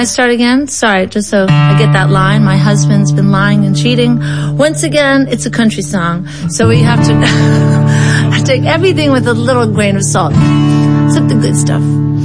start again? Sorry, just so I get that line. My husband's been lying and cheating. Once again, it's a country song, so we have to take everything with a little grain of salt, except the good stuff.